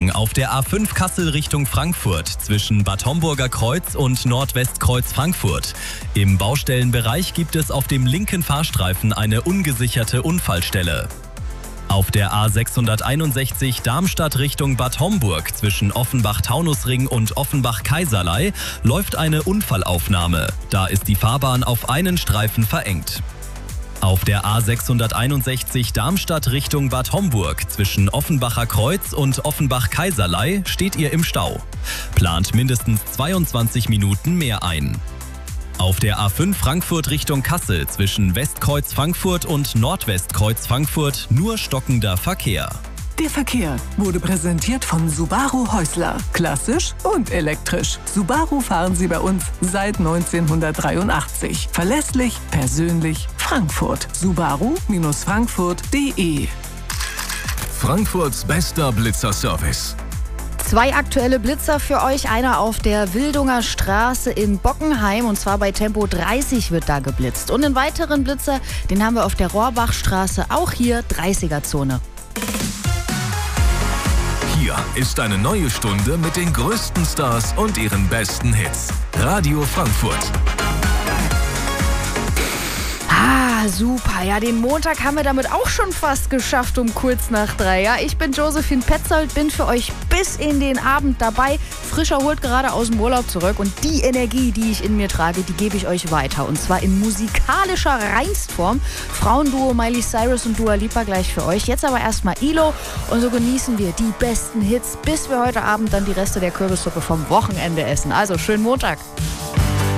auf der A5 Kassel Richtung Frankfurt zwischen Bad Homburger Kreuz und Nordwestkreuz Frankfurt. Im Baustellenbereich gibt es auf dem linken Fahrstreifen eine ungesicherte Unfallstelle. Auf der A661 Darmstadt Richtung Bad Homburg zwischen Offenbach-Taunusring und Offenbach-Kaiserlei läuft eine Unfallaufnahme. Da ist die Fahrbahn auf einen Streifen verengt. Auf der A661 Darmstadt Richtung Bad Homburg zwischen Offenbacher Kreuz und Offenbach-Kaiserlei steht ihr im Stau. Plant mindestens 22 Minuten mehr ein. Auf der A5 Frankfurt Richtung Kassel zwischen Westkreuz Frankfurt und Nordwestkreuz Frankfurt nur stockender Verkehr. Der Verkehr wurde präsentiert von Subaru Häusler. Klassisch und elektrisch. Subaru fahren Sie bei uns seit 1983. Verlässlich, persönlich, Frankfurt. Subaru-frankfurt.de. Frankfurts bester Blitzerservice. 2 aktuelle Blitzer für euch. Einer auf der Wildunger Straße in Bockenheim und zwar bei Tempo 30 wird da geblitzt. Und einen weiteren Blitzer, den haben wir auf der Rohrbachstraße, auch hier 30er-Zone. Hier ist eine neue Stunde mit den größten Stars und ihren besten Hits. Radio Frankfurt. Super. Ja, den Montag haben wir damit auch schon fast geschafft um kurz nach 3. Ja, ich bin Josephine Petzold, bin für euch bis in den Abend dabei. Frisch erholt gerade aus dem Urlaub zurück und die Energie, die ich in mir trage, die gebe ich euch weiter. Und zwar in musikalischer Reinstform. Frauenduo Miley Cyrus und Dua Lipa gleich für euch. Jetzt aber erstmal ILO und so genießen wir die besten Hits, bis wir heute Abend dann die Reste der Kürbissuppe vom Wochenende essen. Also schönen Montag.